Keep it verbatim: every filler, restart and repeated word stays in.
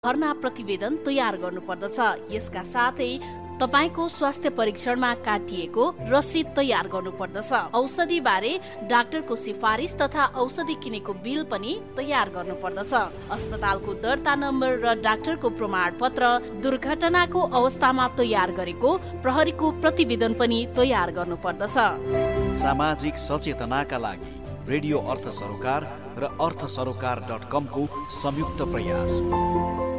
भर्ना प्रतिवेदन तयार गर्नुपर्दछ। यसका साथै तपाईको स्वास्थ्य परीक्षणमा काटिएको रसिद तयार गर्नुपर्दछ। औषधि बारे डाक्टरको सिफारिस तथा औषधि किनेको बिल पनि तयार गर्नुपर्दछ। अस्पतालको दर्ता नम्बर र डाक्टरको प्रमाणपत्र, दुर्घटनाको अवस्थामा तयार गरेको प्रहरीको प्रतिवेदन पनि तयार गर्नुपर्दछ। सामाजिक सचेतनाका लागि रेडियो अर्थ सरोकार र अर्थ सरोकार डट कम को संयुक्त प्रयास।